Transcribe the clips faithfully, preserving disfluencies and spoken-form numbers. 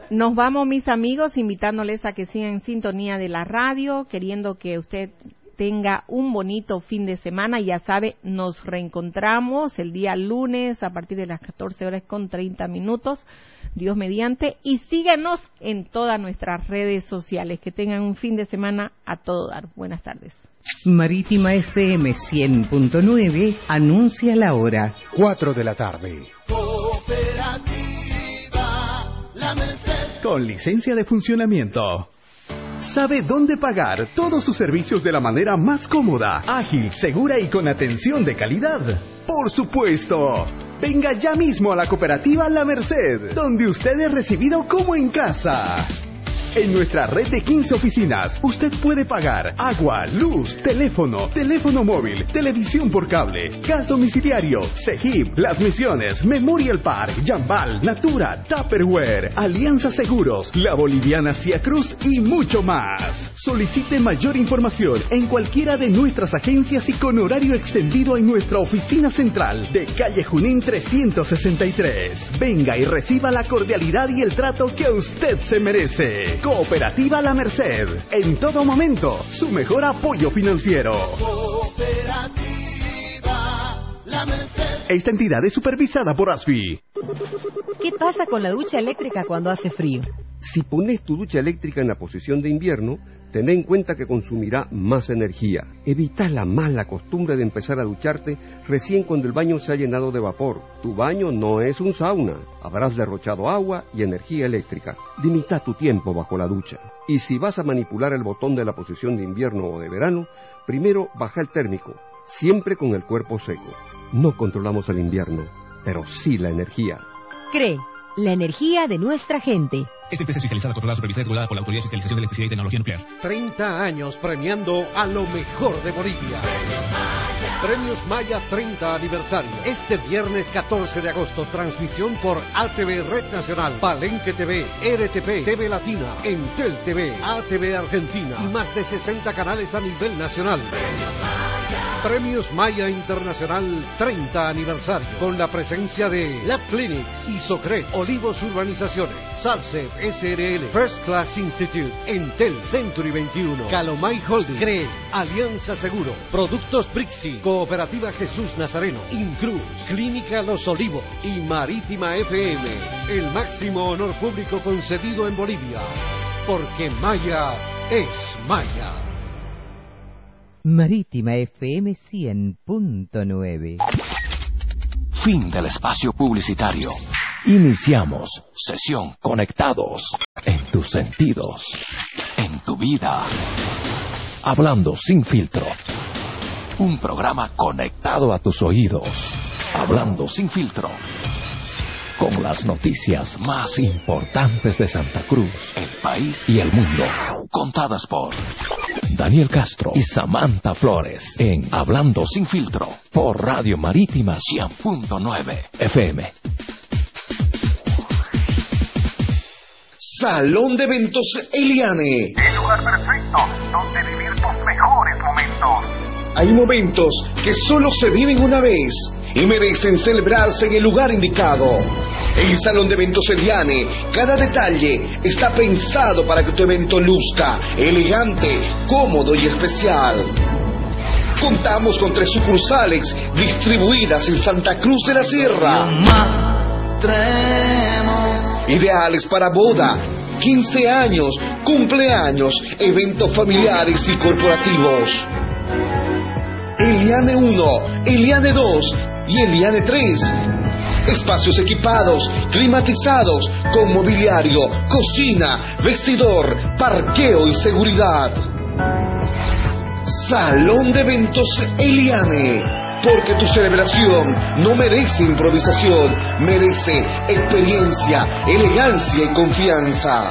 Nos vamos, mis amigos, invitándoles a que sigan en sintonía de la radio, queriendo que usted tenga un bonito fin de semana. Ya sabe, nos reencontramos el día lunes a partir de las catorce horas con treinta minutos, Dios mediante, y síganos en todas nuestras redes sociales. Que tengan un fin de semana a todo dar. Buenas tardes. Marítima F M cien punto nueve anuncia la hora. cuatro de la tarde. Con licencia de funcionamiento. Sabe dónde pagar todos sus servicios de la manera más cómoda, ágil, segura y con atención de calidad. ¡Por supuesto! Venga ya mismo a la cooperativa La Merced, donde usted es recibido como en casa. En nuestra red de quince oficinas, usted puede pagar agua, luz, teléfono, teléfono móvil, televisión por cable, gas domiciliario, Cegip, Las Misiones, Memorial Park, Jambal, Natura, Tupperware, Alianza Seguros, La Boliviana Cia Cruz y mucho más. Solicite mayor información en cualquiera de nuestras agencias y con horario extendido en nuestra oficina central de calle Junín trescientos sesenta y tres. Venga y reciba la cordialidad y el trato que a usted se merece. Cooperativa La Merced, en todo momento, su mejor apoyo financiero. Cooperativa La Merced. Esta entidad es supervisada por A S F I. ¿Qué pasa con la ducha eléctrica cuando hace frío? Si pones tu ducha eléctrica en la posición de invierno, ten en cuenta que consumirá más energía. Evita la mala costumbre de empezar a ducharte recién cuando el baño se ha llenado de vapor. Tu baño no es un sauna. Habrás derrochado agua y energía eléctrica. Limita tu tiempo bajo la ducha. Y si vas a manipular el botón de la posición de invierno o de verano, primero baja el térmico, siempre con el cuerpo seco. No controlamos el invierno, pero sí la energía. CRE, la energía de nuestra gente. Esta empresa es fiscalizada, controlada, supervisada y regulada por la Autoridad de Fiscalización de Electricidad y Tecnología Nuclear. treinta años premiando a lo mejor de Bolivia. Premios Maya treinta aniversario. Este viernes catorce de agosto, transmisión por A T V Red Nacional, Palenque T V, R T P, T V Latina, Entel T V, A T V Argentina y más de sesenta canales a nivel nacional. Premios Maya Internacional treinta aniversario, con la presencia de Lab Clinics, Isocred, Olivos Urbanizaciones, Salsef S R L, First Class Institute, Entel Century veintiuno, Calomay Holding, CRE, Alianza Seguro, Productos Brixi, Cooperativa Jesús Nazareno, Incruz, Clínica Los Olivos y Marítima F M, el máximo honor público concedido en Bolivia, porque Maya es Maya. Marítima F M cien punto nueve. Fin del espacio publicitario. Iniciamos sesión Conectados en tus sentidos, en tu vida. Hablando sin filtro. Un programa conectado a tus oídos. Hablando sin filtro. Con las noticias más importantes de Santa Cruz, el país y el mundo. Contadas por Daniel Castro y Samantha Flores en Hablando sin filtro por Radio Marítima cien punto nueve F M. Salón de Eventos Eliane. El lugar perfecto donde vivir tus mejores momentos. Hay momentos que solo se viven una vez y merecen celebrarse en el lugar indicado. El Salón de Eventos Eliane, cada detalle está pensado para que tu evento luzca elegante, cómodo y especial. Contamos con tres sucursales distribuidas en Santa Cruz de la Sierra. Ideales para boda, quince años, cumpleaños, eventos familiares y corporativos. Eliane uno, Eliane dos y Eliane tres. Espacios equipados, climatizados, con mobiliario, cocina, vestidor, parqueo y seguridad. Salón de Eventos Eliane, porque tu celebración no merece improvisación, merece experiencia, elegancia y confianza.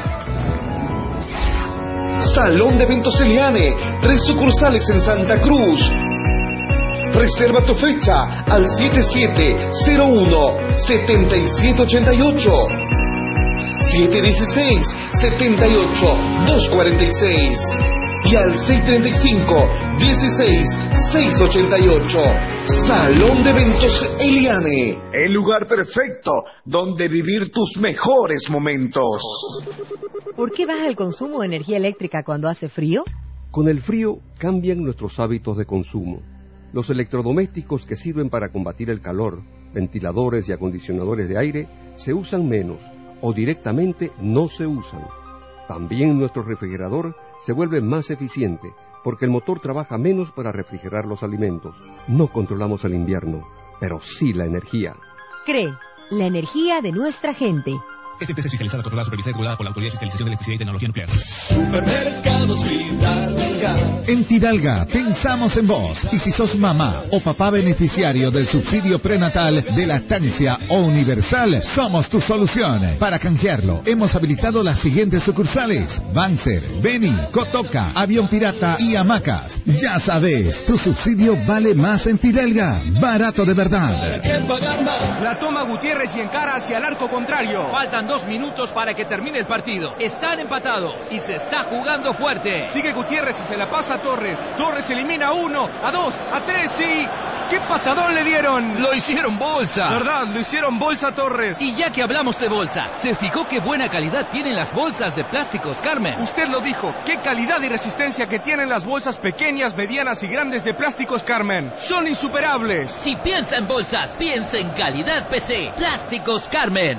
Salón de Eventos Eliane, tres sucursales en Santa Cruz. Reserva tu fecha al siete siete cero uno siete siete ocho ocho, siete uno seis siete ocho dos cuatro seis. y al seis treinta y cinco, dieciséis, seiscientos ochenta y ocho. Salón de Eventos Eliane. El lugar perfecto donde vivir tus mejores momentos. ¿Por qué baja el consumo de energía eléctrica cuando hace frío? Con el frío cambian nuestros hábitos de consumo. Los electrodomésticos que sirven para combatir el calor, ventiladores y acondicionadores de aire, se usan menos o directamente no se usan. También nuestro refrigerador se vuelve más eficiente porque el motor trabaja menos para refrigerar los alimentos. No controlamos el invierno, pero sí la energía. CRE, la energía de nuestra gente. Esta empresa es fiscalizada, controlada, supervisada y regulada por la Autoridad de Fiscalización de Electricidad y Tecnología Nuclear. Supermercados Fidalga. En Fidalga pensamos en vos. Y si sos mamá o papá beneficiario del subsidio prenatal de lactancia o universal, somos tu solución. Para canjearlo, hemos habilitado las siguientes sucursales: Banzer, Beni, Cotoca, Avión Pirata y Hamacas. Ya sabes, tu subsidio vale más en Fidalga. Barato de verdad. La toma Gutiérrez y encara hacia el arco contrario. Faltan dos minutos para que termine el partido. Están empatados y se está jugando fuerte. Sigue Gutiérrez y se la pasa a Torres. Torres elimina a uno, a dos, a tres y... ¡qué patadón le dieron! Lo hicieron bolsa. ¿Verdad? Lo hicieron bolsa a Torres. Y ya que hablamos de bolsa, ¿se fijó qué buena calidad tienen las bolsas de plásticos Carmen? Usted lo dijo. ¡Qué calidad y resistencia que tienen las bolsas pequeñas, medianas y grandes de plásticos Carmen! ¡Son insuperables! Si piensa en bolsas, piensa en calidad P C. Plásticos Carmen.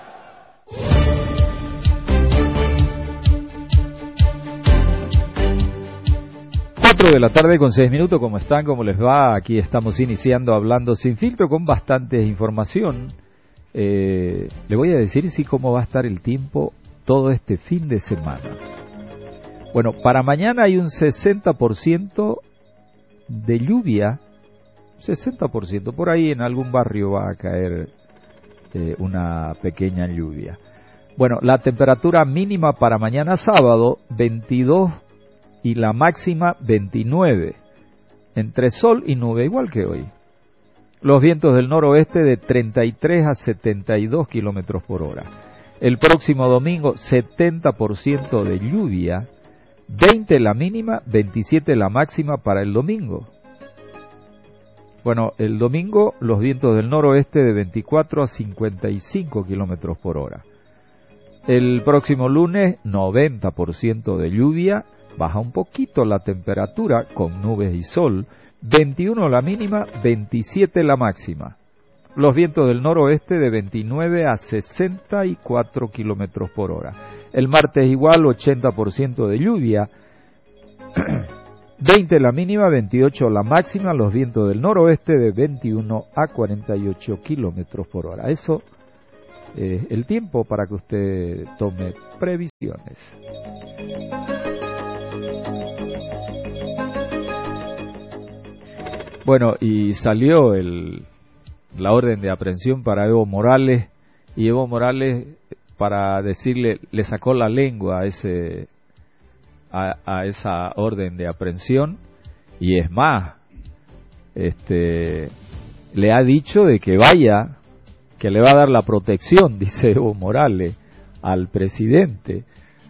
cuatro de la tarde con seis minutos, ¿cómo están? ¿Cómo les va? Aquí estamos iniciando Hablando Sin Filtro con bastante información. Eh, le voy a decir sí cómo va a estar el tiempo todo este fin de semana. Bueno, para mañana hay un sesenta por ciento de lluvia, sesenta por ciento, por ahí en algún barrio va a caer eh, una pequeña lluvia. Bueno, la temperatura mínima para mañana sábado, veintidós, y la máxima veintinueve, entre sol y nube, igual que hoy. Los vientos del noroeste de treinta y tres a setenta y dos kilómetros por hora. El próximo domingo, setenta por ciento de lluvia, veinte la mínima, veintisiete la máxima para el domingo. Bueno, el domingo los vientos del noroeste de veinticuatro a cincuenta y cinco kilómetros por hora. El próximo lunes, noventa por ciento de lluvia, baja un poquito la temperatura con nubes y sol, veintiuno la mínima, veintisiete la máxima. Los vientos del noroeste de veintinueve a sesenta y cuatro kilómetros por hora. El martes igual, ochenta por ciento de lluvia, veinte la mínima, veintiocho la máxima. Los vientos del noroeste de veintiuno a cuarenta y ocho kilómetros por hora. Eso es el tiempo para que usted tome previsiones. Bueno, y salió el, la orden de aprehensión para Evo Morales, y Evo Morales, para decirle, le sacó la lengua a, ese, a, a esa orden de aprehensión, y es más, este, le ha dicho de que vaya, que le va a dar la protección, dice Evo Morales, al presidente.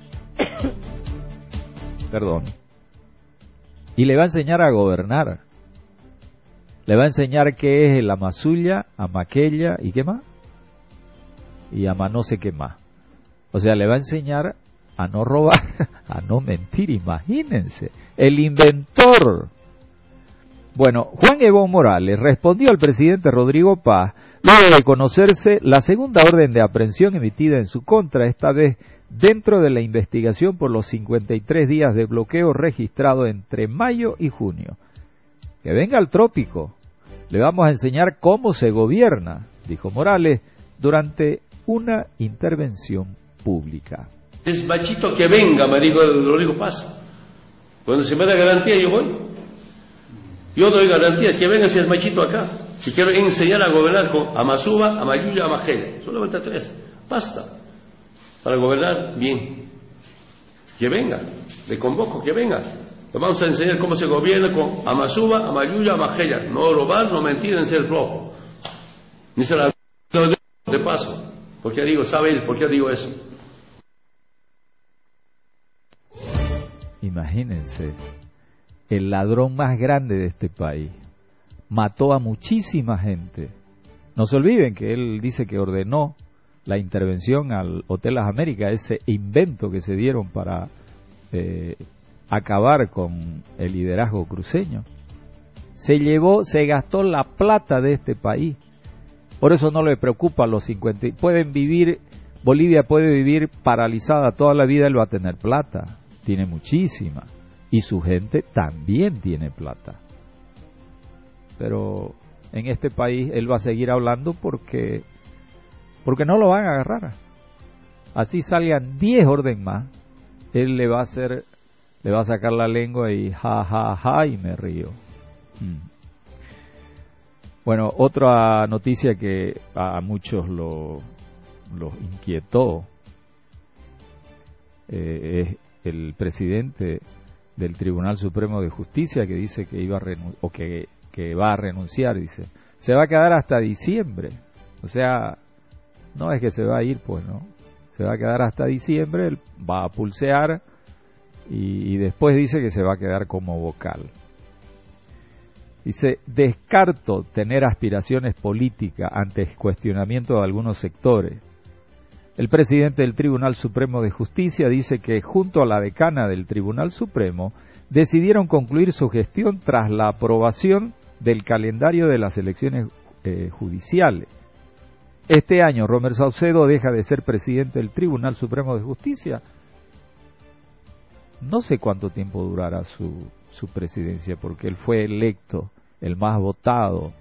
Perdón. Y le va a enseñar a gobernar. Le va a enseñar qué es la masulla, amaquella y qué más. Y ama no sé qué más. O sea, le va a enseñar a no robar, a no mentir, imagínense. El inventor. Bueno, Juan Evo Morales respondió al presidente Rodrigo Paz luego de conocerse la segunda orden de aprehensión emitida en su contra, esta vez dentro de la investigación por los cincuenta y tres días de bloqueo registrado entre mayo y junio. Que venga al trópico, le vamos a enseñar cómo se gobierna, dijo Morales durante una intervención pública. Es machito que venga, me dijo Rodrigo Paz. Cuando se me da garantía yo voy. Yo doy garantías, que venga si es machito acá. Si quiero enseñar a gobernar con Amasuba, Amayuya, Amajel, solamente tres, basta, para gobernar bien. Que venga, le convoco, que venga. Le vamos a enseñar cómo se gobierna con Amasuba, Amayuya, Amajella. No robar, no mentir, en ser flojo. Ni ser de paso. ¿Por qué digo, sabe por qué digo eso? imagínense, el ladrón más grande de este país, mató a muchísima gente. No se olviden que él dice que ordenó la intervención al Hotel Las Américas, ese invento que se dieron para eh, acabar con el liderazgo cruceño. Se llevó, se gastó la plata de este país. Por eso no le preocupa a los cincuenta. Pueden vivir, Bolivia puede vivir paralizada toda la vida, él va a tener plata. Tiene muchísima. Y su gente también tiene plata. Pero en este país él va a seguir hablando porque porque no lo van a agarrar. Así salgan diez orden más, él le va a hacer, le va a sacar la lengua y ja ja ja y me río. Hmm. Bueno, otra noticia que a muchos lo los inquietó eh, es el presidente del Tribunal Supremo de Justicia que dice que iba a renun- o que que va a renunciar, dice, se va a quedar hasta diciembre. O sea, no es que se va a ir, pues, ¿no? Se va a quedar hasta diciembre, él va a pulsear y, y después dice que se va a quedar como vocal. Dice, descarto tener aspiraciones políticas ante el cuestionamiento de algunos sectores. El presidente del Tribunal Supremo de Justicia dice que junto a la decana del Tribunal Supremo decidieron concluir su gestión tras la aprobación del calendario de las elecciones eh, judiciales. Este año Romer Saucedo deja de ser presidente del Tribunal Supremo de Justicia. No sé cuánto tiempo durará su, su presidencia, porque él fue electo, el más votado.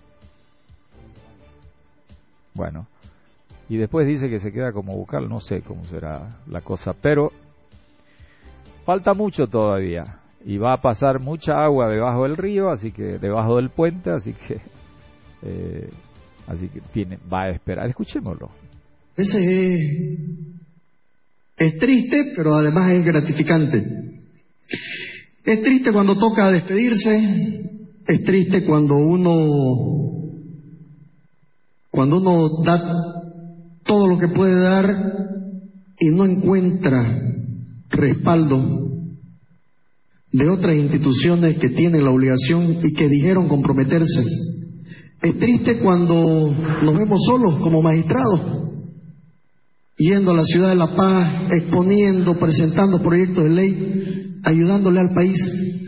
Bueno, y después dice que se queda como vocal, no sé cómo será la cosa, pero falta mucho todavía. Y va a pasar mucha agua debajo del río, así que debajo del puente, así que eh, así que tiene, va a esperar. Escuchémoslo. Ese es, es triste, pero además es gratificante. Es triste cuando toca despedirse, es triste cuando uno cuando uno da todo lo que puede dar y no encuentra respaldo de otras instituciones que tienen la obligación y que dijeron comprometerse. Es triste cuando nos vemos solos como magistrados, yendo a la ciudad de La Paz, exponiendo, presentando proyectos de ley, ayudándole al país.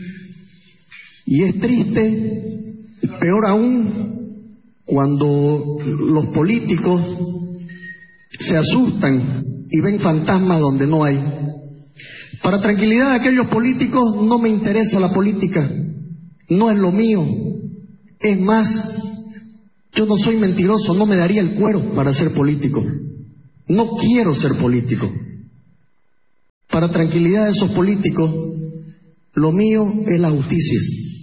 Y es triste, peor aún, cuando los políticos se asustan y ven fantasmas donde no hay. Para tranquilidad de aquellos políticos, no me interesa la política, no es lo mío. Es más, yo no soy mentiroso, no me daría el cuero para ser político. No quiero ser político. Para tranquilidad de esos políticos, lo mío es la justicia.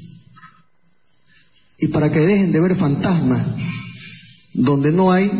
Y para que dejen de ver fantasmas donde no hay,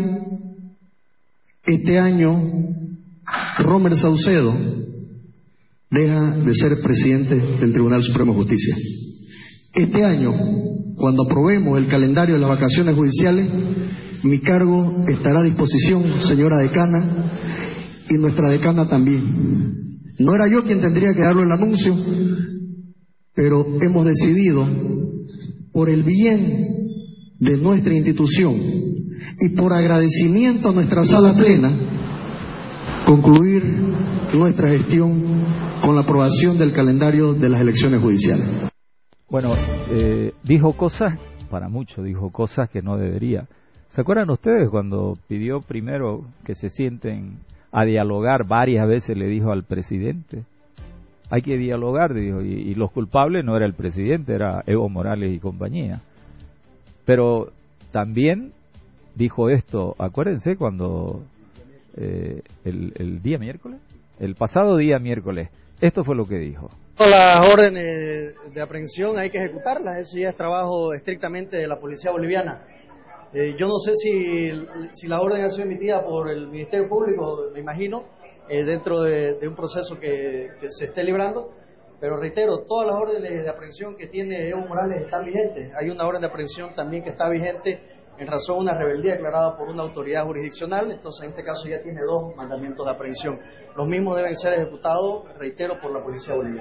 este año Romer Saucedo deja de ser presidente del Tribunal Supremo de Justicia. Este año, cuando aprobemos el calendario de las vacaciones judiciales, mi cargo estará a disposición, señora decana, y nuestra decana también. No era yo quien tendría que darlo el anuncio, pero hemos decidido, por el bien de nuestra institución y por agradecimiento a nuestra sala plena, concluir nuestra gestión con la aprobación del calendario de las elecciones judiciales. Bueno, eh, dijo cosas, para muchos dijo cosas que no debería. ¿Se acuerdan ustedes cuando pidió primero que se sienten a dialogar? Varias veces le dijo al presidente, hay que dialogar, dijo, y, y los culpables no era el presidente, era Evo Morales y compañía. Pero también dijo esto, acuérdense cuando eh, el, el día miércoles, el pasado día miércoles, esto fue lo que dijo. Las órdenes de aprehensión hay que ejecutarlas, eso ya es trabajo estrictamente de la policía boliviana. Eh, yo no sé si, si la orden ha sido emitida por el Ministerio Público, me imagino, eh, dentro de, de un proceso que, que se esté librando, pero reitero, todas las órdenes de aprehensión que tiene Evo Morales están vigentes. Hay una orden de aprehensión también que está vigente en razón de una rebeldía declarada por una autoridad jurisdiccional, entonces en este caso ya tiene dos mandamientos de aprehensión. Los mismos deben ser ejecutados, reitero, por la policía boliviana.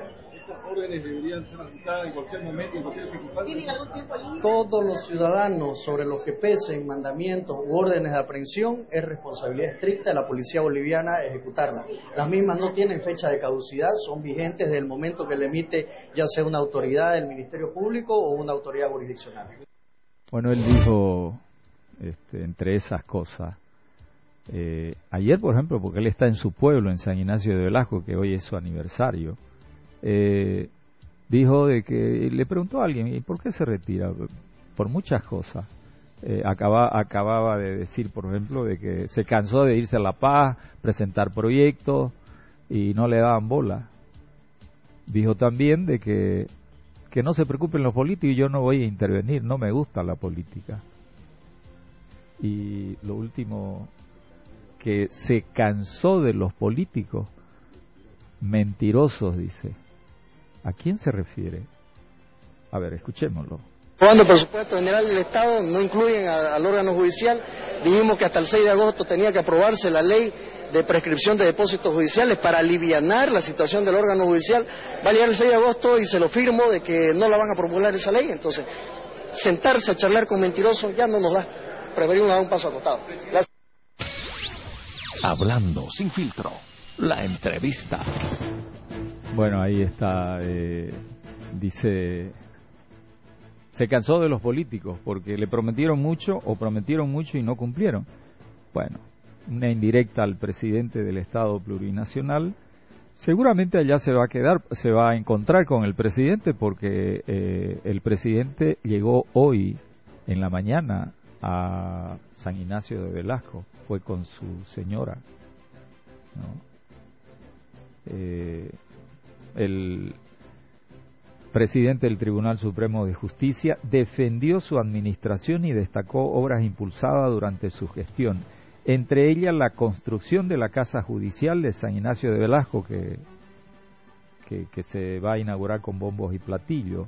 Estas órdenes deberían ser aplicadas en cualquier momento, en cualquier circunstancia. ¿Tienen algún tiempo límite? Todos los ciudadanos sobre los que pesen mandamientos u órdenes de aprehensión es responsabilidad estricta de la policía boliviana ejecutarlas. Las mismas no tienen fecha de caducidad, son vigentes desde el momento que le emite ya sea una autoridad del Ministerio Público o una autoridad jurisdiccional. Bueno, él dijo, este, entre esas cosas, eh, ayer, por ejemplo, porque él está en su pueblo, en San Ignacio de Velasco, que hoy es su aniversario, eh, dijo de que le preguntó a alguien, ¿y por qué se retira? Por muchas cosas. Eh, acaba, acababa de decir, por ejemplo, de que se cansó de irse a La Paz, presentar proyectos y no le daban bola. Dijo también de que que no se preocupen los políticos, yo no voy a intervenir, no me gusta la política. Y lo último, que se cansó de los políticos mentirosos, dice. ¿A quién se refiere? A ver, escuchémoslo. Cuando el presupuesto general del Estado no incluyen a, al órgano judicial, dijimos que hasta el seis de agosto tenía que aprobarse la ley de prescripción de depósitos judiciales para alivianar la situación del órgano judicial. Va a llegar el seis de agosto y se lo firmo de que no la van a promulgar esa ley. Entonces, sentarse a charlar con mentirosos ya no nos da. Preferimos dar un paso acotado. Gracias. Hablando sin filtro, la entrevista. Bueno, ahí está, eh, dice, se cansó de los políticos porque le prometieron mucho o prometieron mucho y no cumplieron. Bueno, una indirecta al presidente del Estado plurinacional. Seguramente allá se va a quedar, se va a encontrar con el presidente porque eh, el presidente llegó hoy en la mañana a San Ignacio de Velasco, fue con su señora, ¿no? Eh, el presidente del Tribunal Supremo de Justicia defendió su administración y destacó obras impulsadas durante su gestión, entre ellas la construcción de la Casa Judicial de San Ignacio de Velasco, que, que, que se va a inaugurar con bombos y platillos.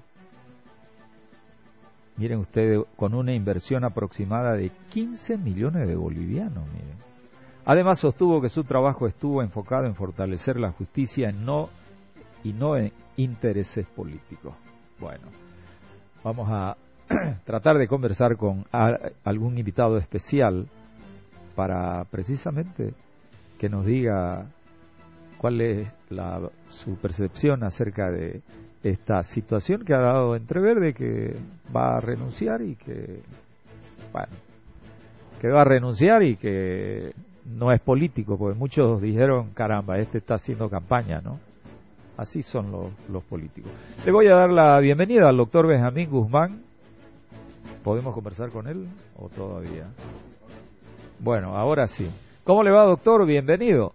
Miren ustedes, con una inversión aproximada de quince millones de bolivianos. Miren. Además sostuvo que su trabajo estuvo enfocado en fortalecer la justicia en no, y no en intereses políticos. Bueno, vamos a tratar de conversar con a, algún invitado especial para precisamente que nos diga cuál es la, su percepción acerca de esta situación que ha dado a entrever de que va a renunciar y que, bueno, que va a renunciar y que no es político, porque muchos dijeron, caramba, este está haciendo campaña, ¿no? Así son los, los políticos. Le voy a dar la bienvenida al doctor Benjamín Guzmán. ¿Podemos conversar con él o todavía? Bueno, ahora sí. ¿Cómo le va, doctor? Bienvenido.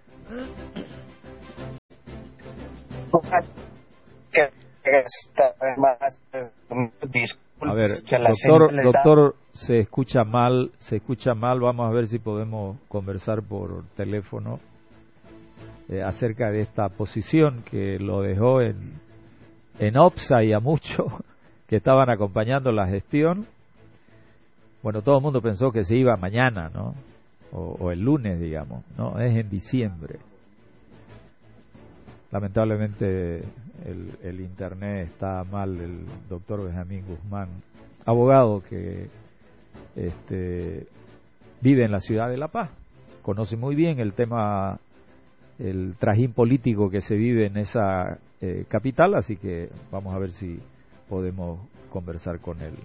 A ver, doctor, doctor, se escucha mal, se escucha mal. Vamos a ver si podemos conversar por teléfono eh, acerca de esta posición que lo dejó en, en OPSA y a muchos que estaban acompañando la gestión. Bueno, todo el mundo pensó que se iba mañana, ¿no? O, o el lunes, digamos. No, es en diciembre. Lamentablemente el, el internet está mal. El doctor Benjamín Guzmán, abogado que este, vive en la ciudad de La Paz, conoce muy bien el tema, el trajín político que se vive en esa eh, capital, así que vamos a ver si podemos conversar con él.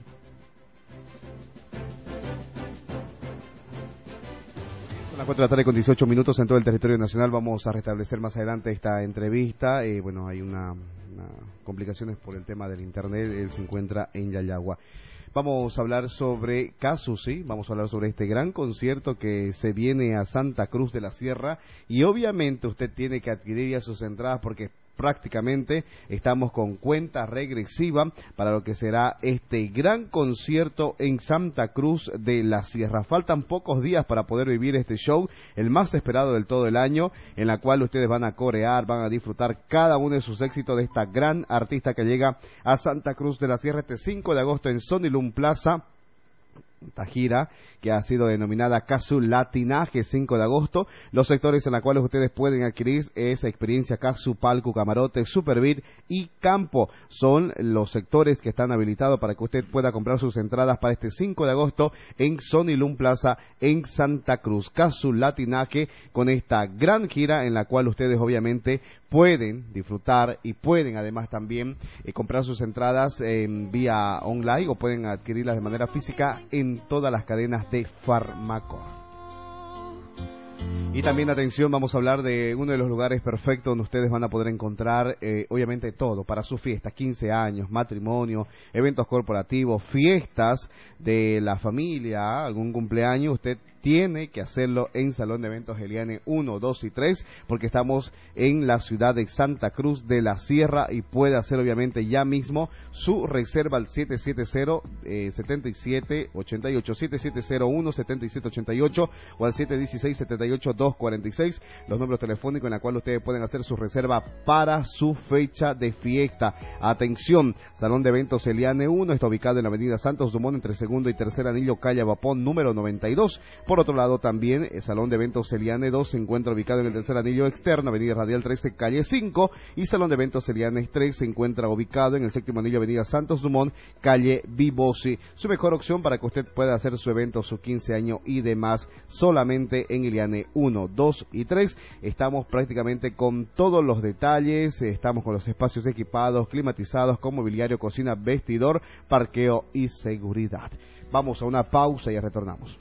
A las cuatro de la tarde con dieciocho minutos en todo el territorio nacional. Vamos a restablecer más adelante esta entrevista. Eh, bueno, hay una, una complicaciones por el tema del internet. Él se encuentra en Yayagua. Vamos a hablar sobre casos, ¿sí? Vamos a hablar sobre este gran concierto que se viene a Santa Cruz de la Sierra. Y obviamente usted tiene que adquirir ya sus entradas porque prácticamente estamos con cuenta regresiva para lo que será este gran concierto en Santa Cruz de la Sierra. Faltan pocos días para poder vivir este show, el más esperado del todo el año, en la cual ustedes van a corear, van a disfrutar cada uno de sus éxitos de esta gran artista que llega a Santa Cruz de la Sierra este cinco de agosto en Sonilum Plaza. esta gira que ha sido denominada Casu Latinaje cinco de agosto. Los sectores en los cuales ustedes pueden adquirir esa experiencia Casu, palco, camarote, superbeat y campo. Son los sectores que están habilitados para que usted pueda comprar sus entradas para este cinco de agosto en Sonilum Plaza en Santa Cruz. Casu Latinaje, con esta gran gira en la cual ustedes obviamente pueden disfrutar y pueden además también eh, comprar sus entradas en vía online o pueden adquirirlas de manera física en todas las cadenas de Farmaco. Y también, atención, vamos a hablar de uno de los lugares perfectos donde ustedes van a poder encontrar, eh, obviamente, todo para su fiesta, quince años, matrimonio, eventos corporativos, fiestas de la familia, algún cumpleaños. Usted tiene que hacerlo en Salón de Eventos Eliane uno, dos y tres, porque estamos en la ciudad de Santa Cruz de la Sierra y puede hacer obviamente ya mismo su reserva al siete siete cero, siete siete ocho ocho, siete siete cero uno, siete siete ocho ocho o al siete uno seis, siete ocho dos cuatro seis, los números telefónicos en los cuales ustedes pueden hacer su reserva para su fecha de fiesta. Atención, Salón de Eventos Eliane uno está ubicado en la avenida Santos Dumont entre segundo y tercer anillo, calle Abapón, número noventa y dos. Por otro lado, también el Salón de Eventos Eliane dos se encuentra ubicado en el tercer anillo externo, avenida Radial trece, calle cinco, y Salón de Eventos Eliane tres se encuentra ubicado en el séptimo anillo, avenida Santos Dumont, calle Vibosi. Su mejor opción para que usted pueda hacer su evento, su quince años y demás, solamente en Eliane uno, dos y tres. Estamos prácticamente con todos los detalles, estamos con los espacios equipados, climatizados, con mobiliario, cocina, vestidor, parqueo y seguridad. Vamos a una pausa y ya retornamos.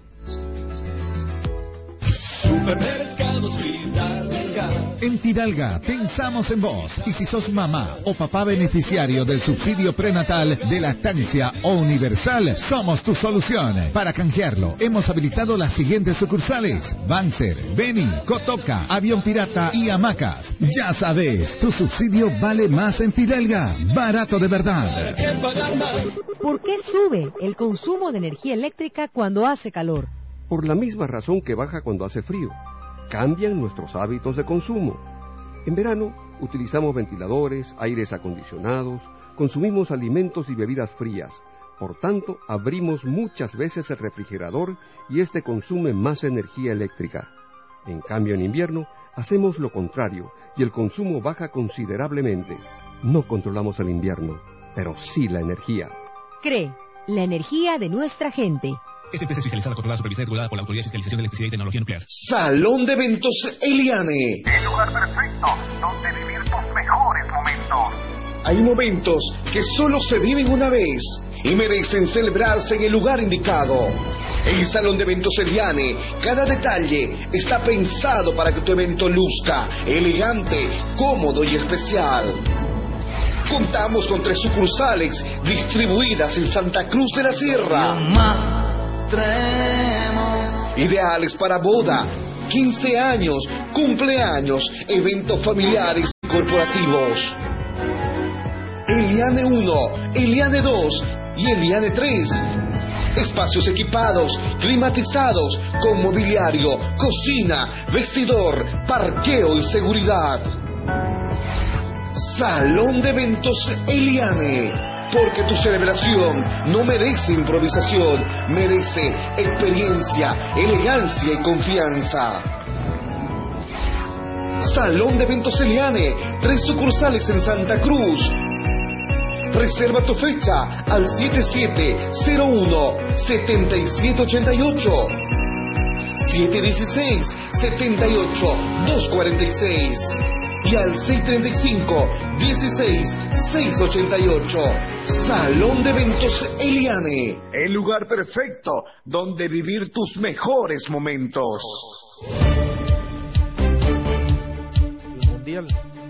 Supermercados Fidalga. En Fidalga pensamos en vos. Y si sos mamá o papá beneficiario del subsidio prenatal de lactancia o universal, somos tu solución. Para canjearlo, hemos habilitado las siguientes sucursales: Banzer, Beni, Cotoca, Avión Pirata y Hamacas. Ya sabes, tu subsidio vale más en Fidalga. Barato de verdad. ¿Por qué sube el consumo de energía eléctrica cuando hace calor? Por la misma razón que baja cuando hace frío. Cambian nuestros hábitos de consumo. En verano utilizamos ventiladores, aires acondicionados, consumimos alimentos y bebidas frías. Por tanto, abrimos muchas veces el refrigerador y este consume más energía eléctrica. En cambio, en invierno hacemos lo contrario y el consumo baja considerablemente. No controlamos el invierno, pero sí la energía. CRE, la energía de nuestra gente. Esta empresa es fiscalizada, controlada, supervisada y regulada por la Autoridad de Fiscalización de Electricidad y Tecnología Nuclear. Salón de Eventos Eliane. El lugar perfecto donde vivir tus mejores momentos. Hay momentos que solo se viven una vez y merecen celebrarse en el lugar indicado. En el Salón de Eventos Eliane, cada detalle está pensado para que tu evento luzca elegante, cómodo y especial. Contamos con tres sucursales distribuidas en Santa Cruz de la Sierra. Ideales para boda, quince años, cumpleaños, eventos familiares y corporativos. Eliane uno, Eliane dos y Eliane tres. Espacios equipados, climatizados, con mobiliario, cocina, vestidor, parqueo y seguridad. Salón de Eventos Eliane. Porque tu celebración no merece improvisación, merece experiencia, elegancia y confianza. Salón de Eventos Eliane, tres sucursales en Santa Cruz. Reserva tu fecha al siete siete cero uno, siete siete ocho ocho, siete uno seis, siete ocho dos cuatro seis y al seis tres cinco, dieciséis, seiscientos ochenta y ocho. Salón de Eventos Eliane. El lugar perfecto donde vivir tus mejores momentos. El Mundial.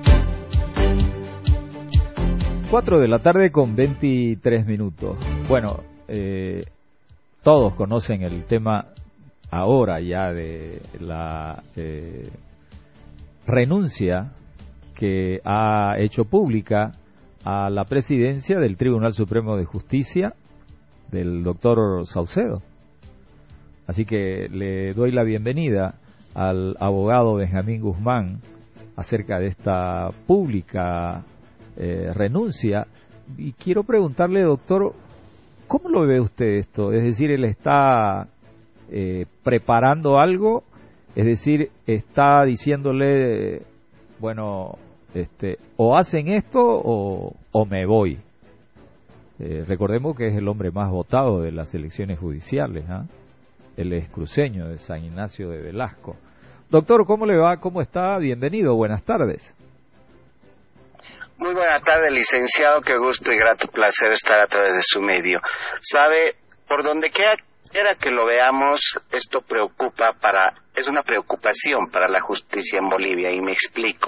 cuatro de la tarde con veintitrés minutos. Bueno, eh, todos conocen el tema ahora ya de la eh, renuncia que ha hecho pública a la presidencia del Tribunal Supremo de Justicia del doctor Saucedo. Así que le doy la bienvenida al abogado Benjamín Guzmán acerca de esta pública eh, renuncia, y quiero preguntarle, doctor, ¿cómo lo ve usted esto? Es decir, él está eh, preparando algo, es decir, está diciéndole, bueno, este, o hacen esto o, o me voy. Eh, recordemos que es el hombre más votado de las elecciones judiciales, ¿eh? Él es cruceño de San Ignacio de Velasco. Doctor, ¿cómo le va? ¿Cómo está? Bienvenido, buenas tardes. Muy buenas tardes, licenciado, qué gusto y grato placer estar a través de su medio. Sabe, por donde quiera que lo veamos, esto preocupa para, es una preocupación para la justicia en Bolivia, y me explico.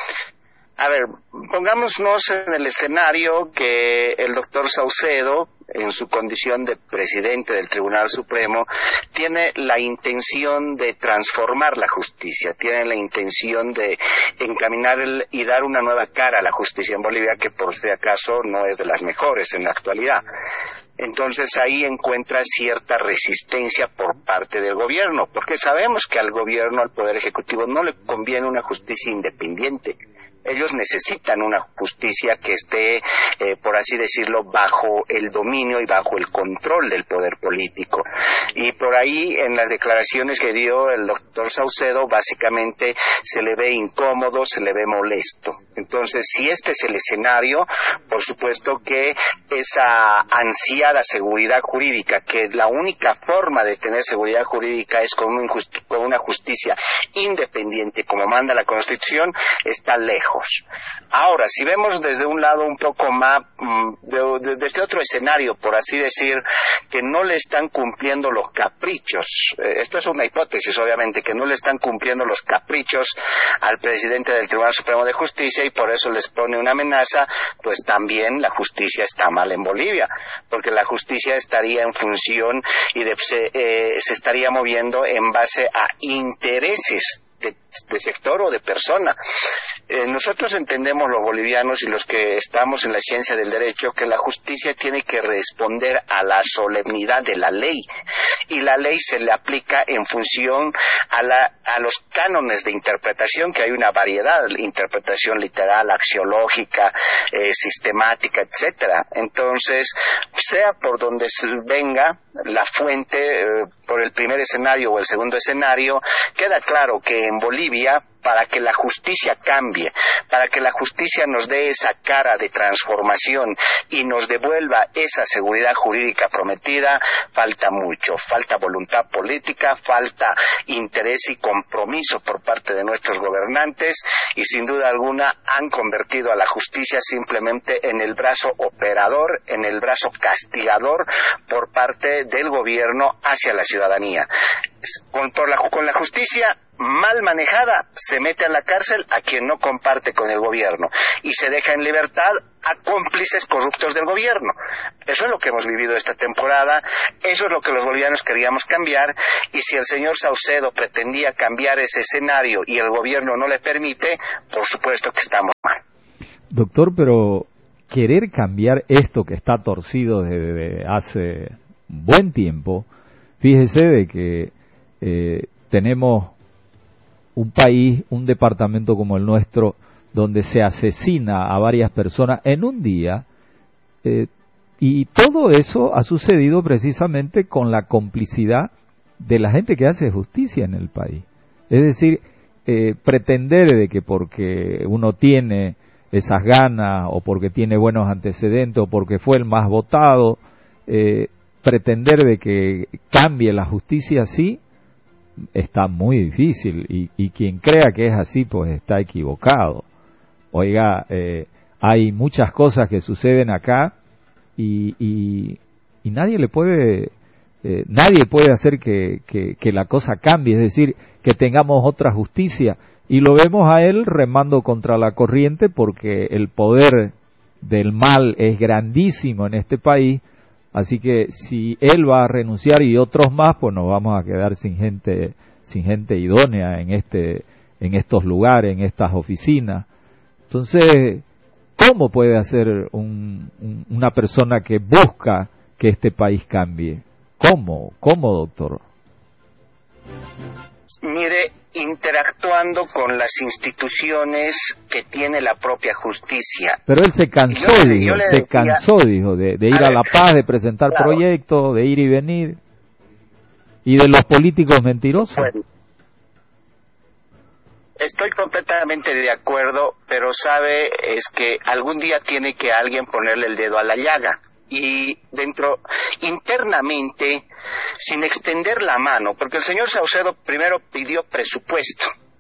A ver, pongámonos en el escenario que el doctor Saucedo, en su condición de presidente del Tribunal Supremo, tiene la intención de transformar la justicia, tiene la intención de encaminar el, y dar una nueva cara a la justicia en Bolivia, que por si acaso no es de las mejores en la actualidad. Entonces ahí encuentra cierta resistencia por parte del gobierno, porque sabemos que al gobierno, al Poder Ejecutivo, no le conviene una justicia independiente. Ellos necesitan una justicia que esté, eh, por así decirlo, bajo el dominio y bajo el control del poder político. Y por ahí, en las declaraciones que dio el doctor Saucedo, básicamente se le ve incómodo, se le ve molesto. Entonces, si este es el escenario, por supuesto que esa ansiada seguridad jurídica, que la única forma de tener seguridad jurídica es con, un just- con una justicia independiente, como manda la Constitución, está lejos. Ahora, si vemos desde un lado un poco más, de, de, desde otro escenario, por así decir, que no le están cumpliendo los caprichos, eh, esto es una hipótesis, obviamente, que no le están cumpliendo los caprichos al presidente del Tribunal Supremo de Justicia y por eso les pone una amenaza, pues también la justicia está mal en Bolivia, porque la justicia estaría en función y de, se, eh, se estaría moviendo en base a intereses De, de sector o de persona. Eh, nosotros entendemos, los bolivianos y los que estamos en la ciencia del derecho, que la justicia tiene que responder a la solemnidad de la ley, y la ley se le aplica en función a, la, a los cánones de interpretación, que hay una variedad, interpretación literal, axiológica, eh, sistemática, etcétera. Entonces, sea por donde venga la fuente, eh, por el primer escenario o el segundo escenario, queda claro que en Bolivia, para que la justicia cambie, para que la justicia nos dé esa cara de transformación y nos devuelva esa seguridad jurídica prometida, falta mucho, falta voluntad política, falta interés y compromiso por parte de nuestros gobernantes, y sin duda alguna han convertido a la justicia simplemente en el brazo operador, en el brazo castigador por parte del gobierno hacia la ciudadanía. Con, por la, con la justicia mal manejada, se mete a la cárcel a quien no comparte con el gobierno y se deja en libertad a cómplices corruptos del gobierno. Eso es lo que hemos vivido esta temporada, eso es lo que los bolivianos queríamos cambiar, y si el señor Saucedo pretendía cambiar ese escenario y el gobierno no le permite, por supuesto que estamos mal. Doctor, pero querer cambiar esto que está torcido desde hace un buen tiempo, fíjese de que eh, tenemos un país, un departamento como el nuestro, donde se asesina a varias personas en un día, eh, y todo eso ha sucedido precisamente con la complicidad de la gente que hace justicia en el país. Es decir, eh, pretender de que porque uno tiene esas ganas, o porque tiene buenos antecedentes, o porque fue el más votado, eh, pretender de que cambie la justicia así, está muy difícil, y, y quien crea que es así pues está equivocado. Oiga, eh, hay muchas cosas que suceden acá y, y, y nadie le puede eh, nadie puede hacer que, que, que la cosa cambie, es decir, que tengamos otra justicia, y lo vemos a él remando contra la corriente porque el poder del mal es grandísimo en este país. Así que si él va a renunciar y otros más, pues nos vamos a quedar sin gente, sin gente idónea en este, en estos lugares, en estas oficinas. Entonces, ¿cómo puede hacer un, un, una persona que busca que este país cambie? ¿Cómo? ¿Cómo, doctor? Mire, interactuando con las instituciones que tiene la propia justicia. Pero él se cansó, yo, dijo, yo se decía, cansó, dijo, de, de ir a, a ver, La Paz, de presentar claro. proyectos, de ir y venir, y de los políticos mentirosos. Bueno, estoy completamente de acuerdo, pero sabe, es que algún día tiene que alguien ponerle el dedo a la llaga. Y dentro, internamente, sin extender la mano, porque el señor Saucedo primero pidió presupuesto,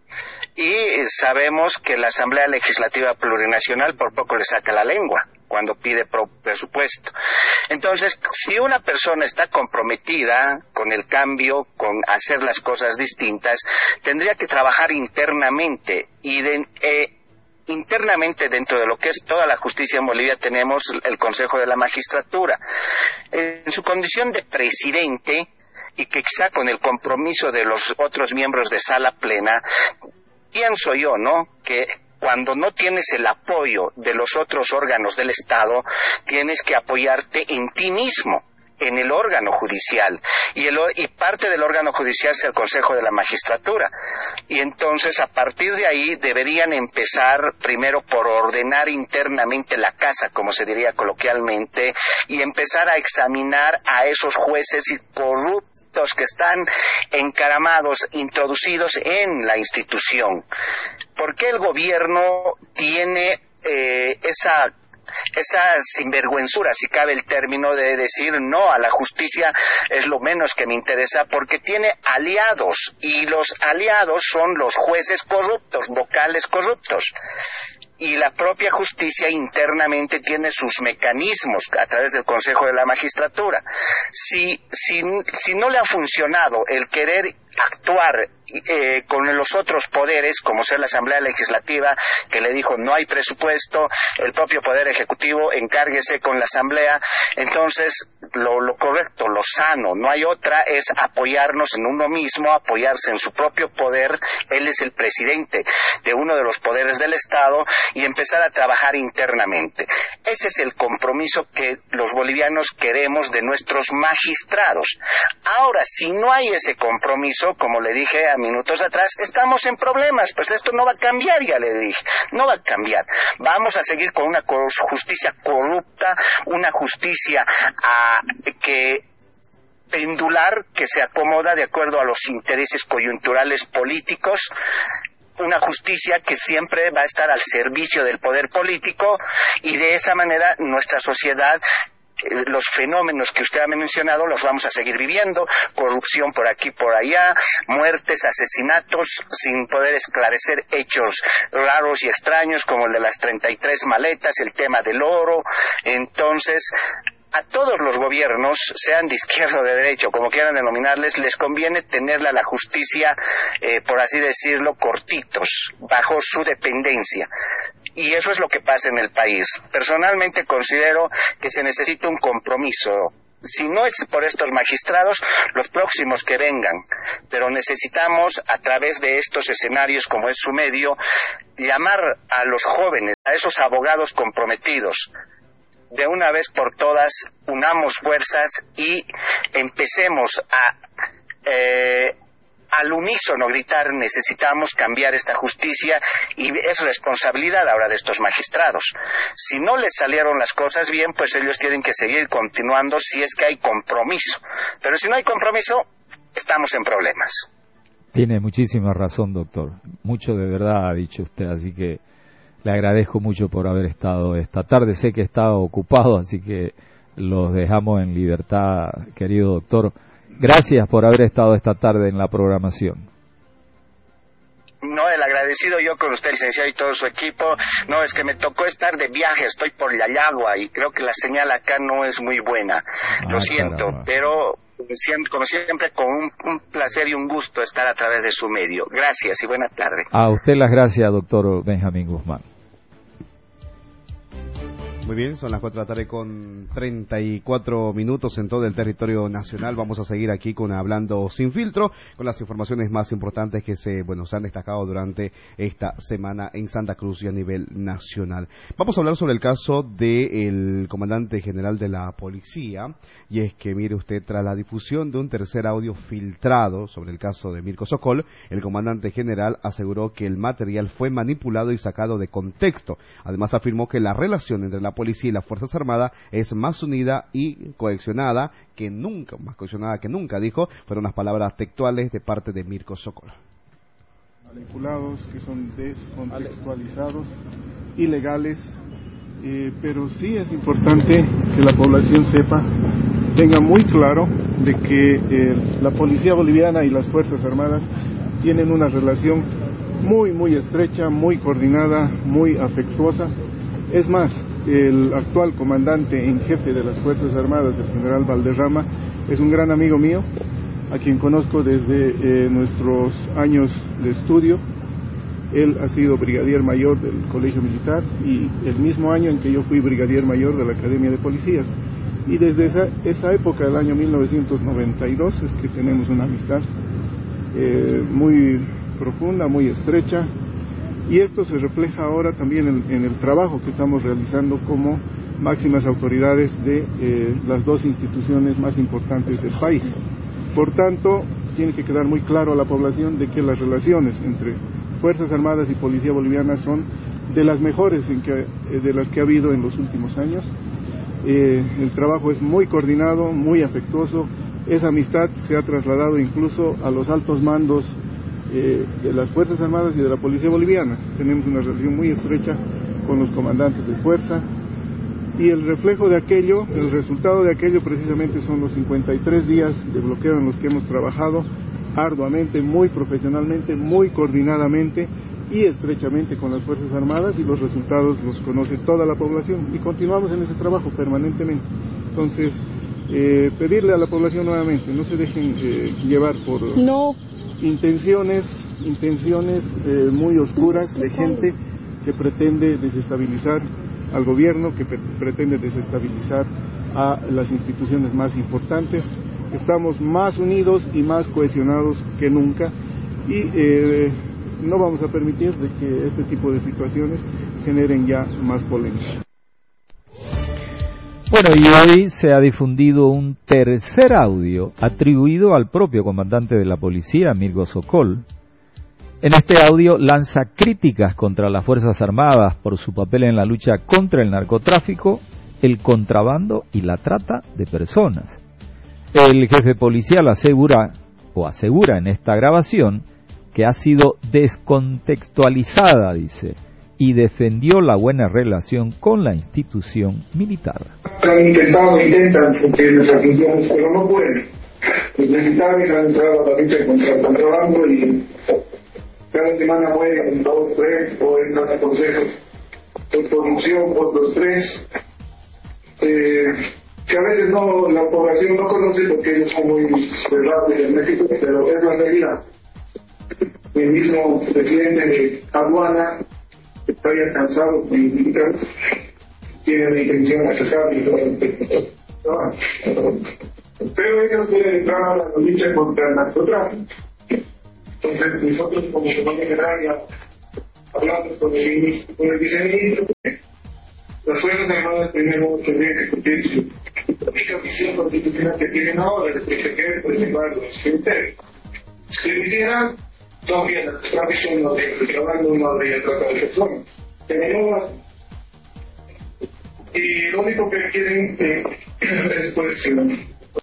y sabemos que la Asamblea Legislativa Plurinacional por poco le saca la lengua cuando pide presupuesto. Entonces, si una persona está comprometida con el cambio, con hacer las cosas distintas, tendría que trabajar internamente, y de, eh, internamente dentro de lo que es toda la justicia en Bolivia tenemos el Consejo de la Magistratura. En su condición de presidente, y que quizá con el compromiso de los otros miembros de Sala Plena, pienso yo, ¿no?, que cuando no tienes el apoyo de los otros órganos del Estado, tienes que apoyarte en ti mismo, en el órgano judicial, y, el, y parte del órgano judicial es el Consejo de la Magistratura, y entonces a partir de ahí deberían empezar primero por ordenar internamente la casa, como se diría coloquialmente, y empezar a examinar a esos jueces corruptos que están encaramados, introducidos en la institución. ¿Por qué el gobierno tiene eh, esa esa sinvergüenzura, si cabe el término, de decir no a la justicia es lo menos que me interesa, porque tiene aliados, y los aliados son los jueces corruptos, vocales corruptos? Y la propia justicia internamente tiene sus mecanismos a través del Consejo de la Magistratura. Si, si, si no le ha funcionado el querer actuar eh, con los otros poderes, como ser la Asamblea Legislativa, que le dijo no hay presupuesto, el propio Poder Ejecutivo encárguese con la Asamblea, entonces lo, lo correcto, lo sano, no hay otra, es apoyarnos en uno mismo, apoyarse en su propio poder. Él es el presidente de uno de los poderes del Estado, y empezar a trabajar internamente. Ese es el compromiso que los bolivianos queremos de nuestros magistrados. Ahora, si no hay ese compromiso, como le dije a minutos atrás, estamos en problemas, pues esto no va a cambiar, ya le dije, no va a cambiar. Vamos a seguir con una justicia corrupta, una justicia a, que pendular, que se acomoda de acuerdo a los intereses coyunturales políticos, una justicia que siempre va a estar al servicio del poder político, y de esa manera nuestra sociedad, los fenómenos que usted ha mencionado los vamos a seguir viviendo, corrupción por aquí, por allá, muertes, asesinatos, sin poder esclarecer hechos raros y extraños como el de las treinta y tres maletas, el tema del oro. Entonces, a todos los gobiernos, sean de izquierda o de derecha, como quieran denominarles, les conviene tenerla la justicia, eh, por así decirlo, cortitos, bajo su dependencia. Y eso es lo que pasa en el país. Personalmente considero que se necesita un compromiso. Si no es por estos magistrados, los próximos que vengan. Pero necesitamos, a través de estos escenarios, como es su medio, llamar a los jóvenes, a esos abogados comprometidos. De una vez por todas, unamos fuerzas y empecemos a... Eh, al unísono gritar, necesitamos cambiar esta justicia, y es responsabilidad ahora de estos magistrados. Si no les salieron las cosas bien, pues ellos tienen que seguir continuando si es que hay compromiso. Pero si no hay compromiso, estamos en problemas. Tiene muchísima razón, doctor. Mucho de verdad ha dicho usted, así que le agradezco mucho por haber estado esta tarde. Sé que está ocupado, así que los dejamos en libertad, querido doctor. Gracias por haber estado esta tarde en la programación. No, el agradecido yo con usted, licenciado, y todo su equipo. No, es que me tocó estar de viaje, estoy por Yayagua y creo que la señal acá no es muy buena. Ah, Lo siento, caramba. Pero como siempre, con un, un placer y un gusto estar a través de su medio. Gracias y buena tarde. A usted las gracias, doctor Benjamín Guzmán. Muy bien, son las cuatro de la tarde con treinta y cuatro minutos en todo el territorio nacional. Vamos a seguir aquí con Hablando Sin Filtro, con las informaciones más importantes que se, bueno, se han destacado durante esta semana en Santa Cruz y a nivel nacional. Vamos a hablar sobre el caso del comandante general de la policía, y es que, mire usted, tras la difusión de un tercer audio filtrado sobre el caso de Mirko Sokol, el comandante general aseguró que el material fue manipulado y sacado de contexto. Además, afirmó que la relación entre la policía y las Fuerzas Armadas es más unida y cohesionada que nunca, más cohesionada que nunca, dijo, fueron las palabras textuales de parte de Mirko Sokol. Manipulados, que son descontextualizados, ilegales, eh, pero sí es importante que la población sepa, tenga muy claro de que eh, la policía boliviana y las Fuerzas Armadas tienen una relación muy, muy estrecha, muy coordinada, muy afectuosa. Es más, el actual comandante en jefe de las Fuerzas Armadas, el general Valderrama, es un gran amigo mío, a quien conozco desde eh, nuestros años de estudio. Él ha sido brigadier mayor del Colegio Militar y el mismo año en que yo fui brigadier mayor de la Academia de Policías. Y desde esa, esa época, del año mil novecientos noventa y dos, es que tenemos una amistad eh, muy profunda, muy estrecha. Y esto se refleja ahora también en, en el trabajo que estamos realizando como máximas autoridades de eh, las dos instituciones más importantes del país. Por tanto, tiene que quedar muy claro a la población de que las relaciones entre Fuerzas Armadas y Policía Boliviana son de las mejores en que, eh, de las que ha habido en los últimos años. Eh, el trabajo es muy coordinado, muy afectuoso. Esa amistad se ha trasladado incluso a los altos mandos Eh, de las Fuerzas Armadas y de la Policía Boliviana. Tenemos una relación muy estrecha con los comandantes de fuerza, y el reflejo de aquello, el resultado de aquello precisamente son los cincuenta y tres días de bloqueo en los que hemos trabajado arduamente, muy profesionalmente, muy coordinadamente y estrechamente con las Fuerzas Armadas, y los resultados los conoce toda la población y continuamos en ese trabajo permanentemente. Entonces, eh, pedirle a la población nuevamente, no se dejen eh, llevar por no. intenciones, intenciones eh, muy oscuras de gente que pretende desestabilizar al gobierno, que pre pretende desestabilizar a las instituciones más importantes. Estamos más unidos y más cohesionados que nunca, y eh, no vamos a permitir de que este tipo de situaciones generen ya más polémica. Bueno, y hoy se ha difundido un tercer audio atribuido al propio comandante de la policía, Mirko Sokol. En este audio lanza críticas contra las Fuerzas Armadas por su papel en la lucha contra el narcotráfico, el contrabando y la trata de personas. El jefe policial asegura, o asegura en esta grabación, que ha sido descontextualizada, dice, y defendió la buena relación con la institución militar. Han intentado, intentan cumplir nuestras funciones, pero no pueden. Los militares han entrado a la lucha contra el contrabando y cada semana mueren dos, tres, o entran a procesos de corrupción por los tres, eh, que a veces no, la población no conoce porque ellos son muy cerrados y herméticos, pero es la realidad. El mismo presidente de Aduana está ya cansado de militares, tiene la intención de atacar y todo. Pero ellos deben entrar a la lucha contra el narcotráfico. Entonces nosotros como Comando General ya hablamos con el, con el viceministro. Las Fuerzas Armadas primero tendrían que cumplir su única misión constitucional que tienen ahora, que se quieren preservar los criterios. Si lo hicieran, todavía la tradición no de contrabando no habría tratado de personas. Tenemos, y lo único que quieren eh, es pues.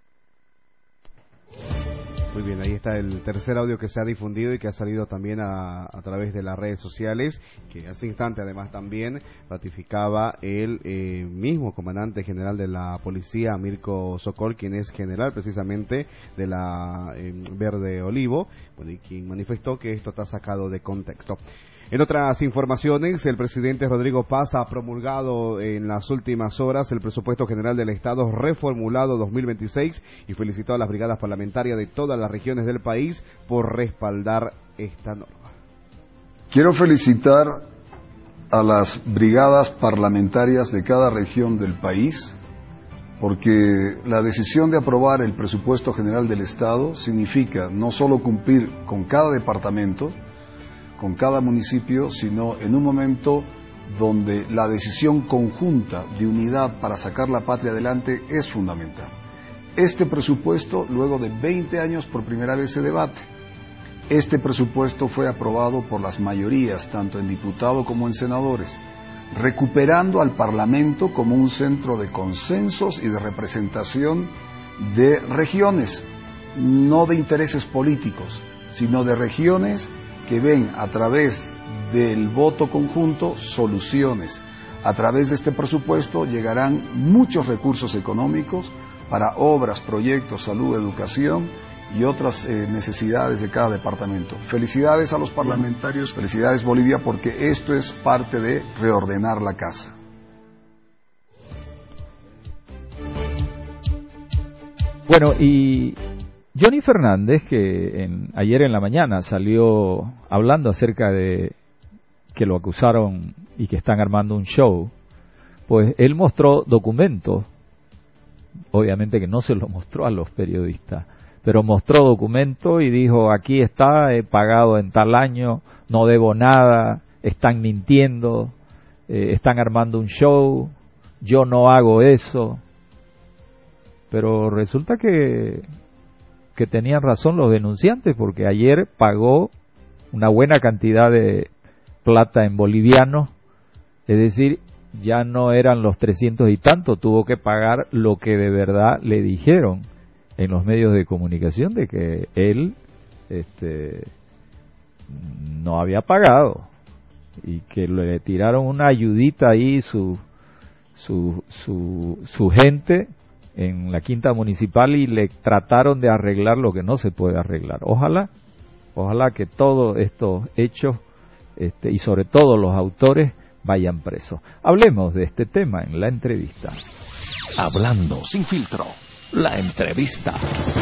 Muy bien, ahí está el tercer audio que se ha difundido y que ha salido también a, a través de las redes sociales, que hace instante además también ratificaba el eh, mismo comandante general de la policía, Mirko Sokol, quien es general precisamente de la eh, Verde Olivo, bueno, y quien manifestó que esto está sacado de contexto. En otras informaciones, el presidente Rodrigo Paz ha promulgado en las últimas horas el presupuesto general del Estado reformulado dos mil veintiséis y felicitó a las brigadas parlamentarias de todas las regiones del país por respaldar esta norma. Quiero felicitar a las brigadas parlamentarias de cada región del país, porque la decisión de aprobar el presupuesto general del Estado significa no solo cumplir con cada departamento, con cada municipio, sino en un momento donde la decisión conjunta de unidad para sacar la patria adelante es fundamental. Este presupuesto, luego de veinte años, por primera vez se debate. Este presupuesto fue aprobado por las mayorías, tanto en diputados como en senadores, recuperando al Parlamento como un centro de consensos y de representación de regiones, no de intereses políticos, sino de regiones que ven a través del voto conjunto soluciones. A través de este presupuesto llegarán muchos recursos económicos para obras, proyectos, salud, educación y otras eh, necesidades de cada departamento. Felicidades a los parlamentarios, felicidades Bolivia, porque esto es parte de reordenar la casa. Bueno, y Johnny Fernández, que en, ayer en la mañana salió hablando acerca de que lo acusaron y que están armando un show, pues él mostró documentos, obviamente que no se los mostró a los periodistas, pero mostró documentos y dijo, aquí está, he pagado en tal año, no debo nada, están mintiendo, eh, están armando un show, yo no hago eso. Pero resulta que, que tenían razón los denunciantes, porque ayer pagó una buena cantidad de plata en bolivianos, es decir, ya no eran los trescientos y tanto, tuvo que pagar lo que de verdad le dijeron en los medios de comunicación de que él este, no había pagado y que le tiraron una ayudita ahí su, su, su, su gente en la quinta municipal y le trataron de arreglar lo que no se puede arreglar. Ojalá, ojalá que todos estos hechos este, y sobre todo los autores vayan presos. Hablemos de este tema en la entrevista. Hablando sin filtro, la entrevista.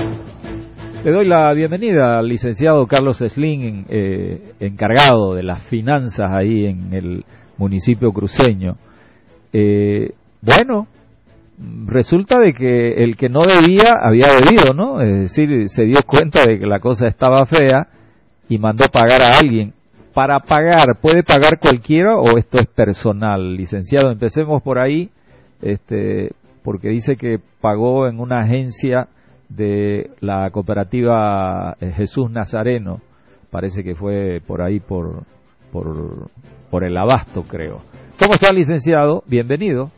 Le doy la bienvenida al licenciado Carlos Slim, eh, encargado de las finanzas ahí en el municipio cruceño. Eh, bueno, resulta de que el que no debía había debido, ¿no? Es decir, se dio cuenta de que la cosa estaba fea y mandó pagar a alguien. Para pagar, ¿puede pagar cualquiera o esto es personal? Licenciado, empecemos por ahí, este, porque dice que pagó en una agencia de la cooperativa Jesús Nazareno, parece que fue por ahí, por, por, por el Abasto, creo. ¿Cómo está, licenciado? Bienvenido.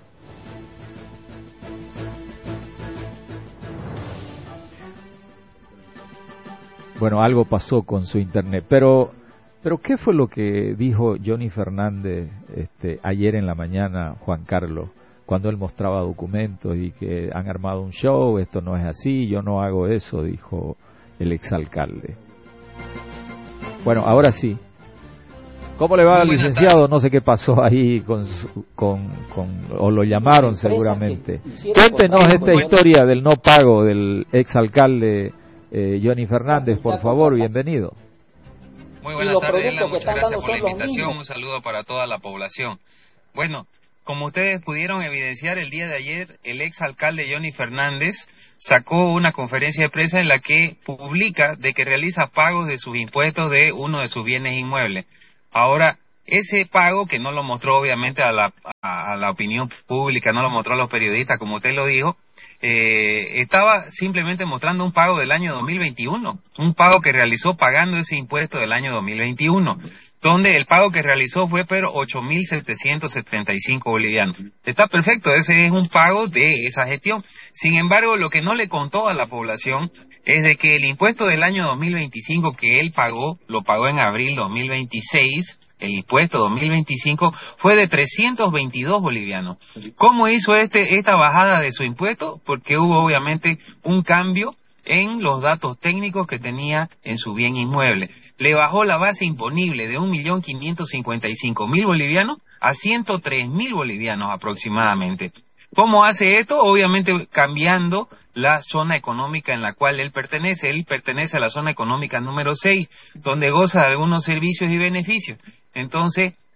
Bueno, algo pasó con su internet, pero... Pero ¿qué fue lo que dijo Johnny Fernández este, ayer en la mañana, Juan Carlos, cuando él mostraba documentos y que han armado un show, esto no es así, yo no hago eso, dijo el exalcalde? Bueno, ahora sí. ¿Cómo le va al licenciado? No sé qué pasó ahí con, con, con o lo llamaron seguramente. Cuéntenos esta historia del no pago del exalcalde eh, Johnny Fernández, por favor, bienvenido. Muy buenas tardes, Ela, muchas gracias por la invitación, un saludo para toda la población. Bueno, como ustedes pudieron evidenciar el día de ayer, el exalcalde Johnny Fernández sacó una conferencia de prensa en la que publica de que realiza pagos de sus impuestos de uno de sus bienes inmuebles. Ahora, ese pago, que no lo mostró obviamente a la, a, a la opinión pública, no lo mostró a los periodistas, como usted lo dijo, eh, estaba simplemente mostrando un pago del año dos mil veintiuno, un pago que realizó pagando ese impuesto del año dos mil veintiuno, donde el pago que realizó fue pero ocho mil setecientos setenta y cinco bolivianos. Está perfecto, ese es un pago de esa gestión. Sin embargo, lo que no le contó a la población es de que el impuesto del año dos mil veinticinco que él pagó, lo pagó en abril dos mil veintiséis, el impuesto dos mil veinticinco fue de trescientos veintidós bolivianos. ¿Cómo hizo este esta bajada de su impuesto? Porque hubo obviamente un cambio en los datos técnicos que tenía en su bien inmueble. Le bajó la base imponible de un millón quinientos cincuenta y cinco mil bolivianos a ciento tres mil bolivianos aproximadamente. ¿Cómo hace esto? Obviamente cambiando la zona económica en la cual él pertenece. Él pertenece a la zona económica número seis, donde goza de algunos servicios y beneficios. Entonces,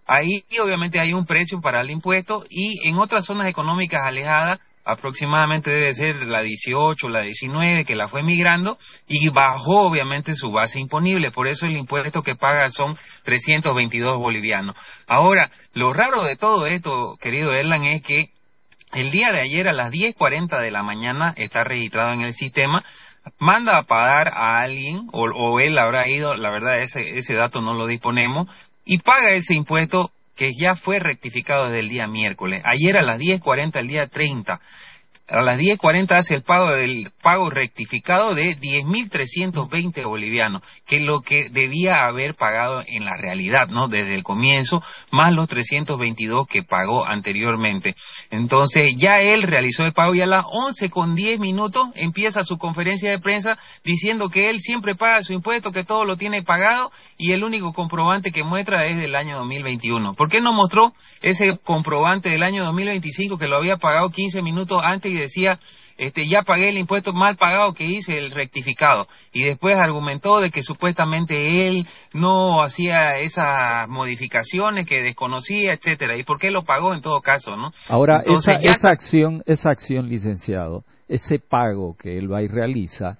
ahí obviamente hay un precio para el impuesto, y en otras zonas económicas alejadas, aproximadamente debe ser la dieciocho, la diecinueve, que la fue migrando, y bajó obviamente su base imponible, por eso el impuesto que paga son trescientos veintidós bolivianos. Ahora, lo raro de todo esto, querido Erlan, es que el día de ayer a las diez cuarenta de la mañana, está registrado en el sistema, manda a pagar a alguien, o, o él habrá ido, la verdad ese, ese dato no lo disponemos, y paga ese impuesto que ya fue rectificado desde el día miércoles. Ayer a las diez cuarenta, el día treinta, a las diez cuarenta hace el pago del pago rectificado de diez mil trescientos veinte bolivianos, que es lo que debía haber pagado en la realidad, ¿no? Desde el comienzo, más los trescientos veintidós que pagó anteriormente. Entonces, ya él realizó el pago y a las once con diez minutos empieza su conferencia de prensa diciendo que él siempre paga su impuesto, que todo lo tiene pagado, y el único comprobante que muestra es del año dos mil veintiuno. ¿Por qué no mostró ese comprobante del año dos mil veinticinco que lo había pagado quince minutos antes y decía, este, ya pagué el impuesto mal pagado que hice, el rectificado? Y después argumentó de que supuestamente él no hacía esas modificaciones, que desconocía, etcétera. ¿Y por qué lo pagó en todo caso, no? Ahora, Entonces, esa, ya... esa acción, esa acción, licenciado, ese pago que él va y realiza,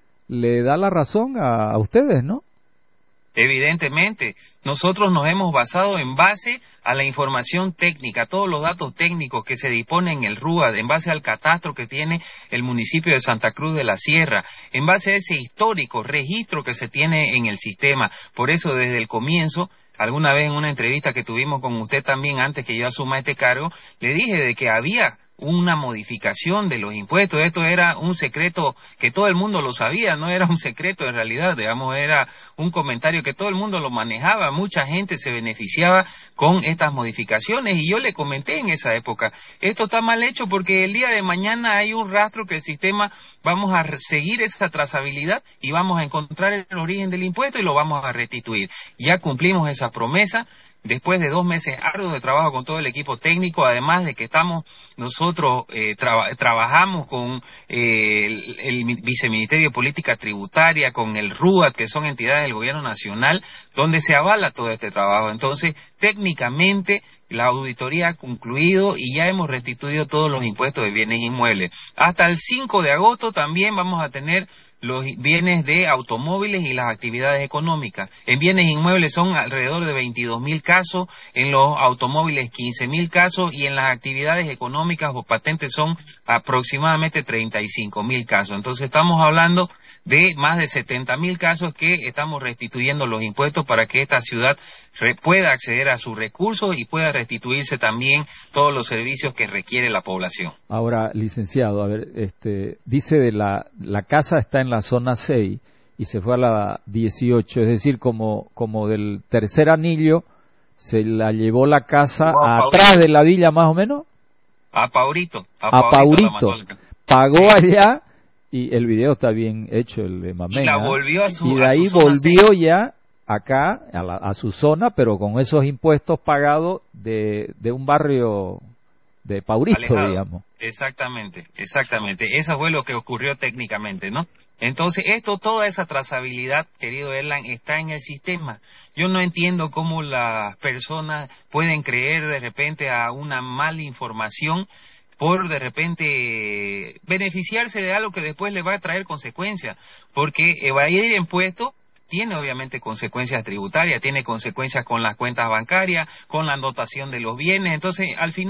le da la razón a, a ustedes, ¿no? Evidentemente, nosotros nos hemos basado en base a la información técnica, todos los datos técnicos que se disponen en el RUAD, en base al catastro que tiene el municipio de Santa Cruz de la Sierra, en base a ese histórico registro que se tiene en el sistema. Por eso, desde el comienzo, alguna vez en una entrevista que tuvimos con usted también antes que yo asuma este cargo, le dije de que había una modificación de los impuestos. Esto era un secreto que todo el mundo lo sabía, no era un secreto en realidad, digamos, era un comentario que todo el mundo lo manejaba, mucha gente se beneficiaba con estas modificaciones, y yo le comenté en esa época, esto está mal hecho porque el día de mañana hay un rastro que el sistema, vamos a seguir esa trazabilidad y vamos a encontrar el origen del impuesto y lo vamos a restituir. Ya cumplimos esa promesa, después de dos meses arduos de trabajo con todo el equipo técnico, además de que estamos nosotros eh, traba, trabajamos con eh, el, el Viceministerio de Política Tributaria, con el RUAD, que son entidades del Gobierno Nacional, donde se avala todo este trabajo. Entonces, técnicamente, la auditoría ha concluido y ya hemos restituido todos los impuestos de bienes inmuebles. Hasta el cinco de agosto también vamos a tener los bienes de automóviles y las actividades económicas. En bienes inmuebles son alrededor de veintidós mil casos, en los automóviles quince mil casos, y en las actividades económicas o patentes son aproximadamente treinta y cinco mil casos. Entonces estamos hablando de más de setenta mil casos que estamos restituyendo los impuestos para que esta ciudad pueda acceder a sus recursos y pueda restituirse también todos los servicios que requiere la población. Ahora, licenciado, a ver, este, dice de la, la casa está en la zona seis y se fue a la dieciocho, es decir, como, como del tercer anillo se la llevó la casa no, atrás de la villa más o menos. A Paurito. A, a Paurito. Paurito. Pagó sí. allá, y el video está bien hecho, el de Mamena. Y la volvió a su Y de ahí volvió seis. ya acá, a, la, a su zona, pero con esos impuestos pagados de, de un barrio de Paurito, alejado. digamos. Exactamente, exactamente. Eso fue lo que ocurrió técnicamente, ¿no? Entonces, esto, toda esa trazabilidad, querido Erlan, está en el sistema. Yo no entiendo cómo las personas pueden creer de repente a una mala información por de repente beneficiarse de algo que después le va a traer consecuencias, porque evadir impuestos tiene obviamente consecuencias tributarias, tiene consecuencias con las cuentas bancarias, con la anotación de los bienes. Entonces, al final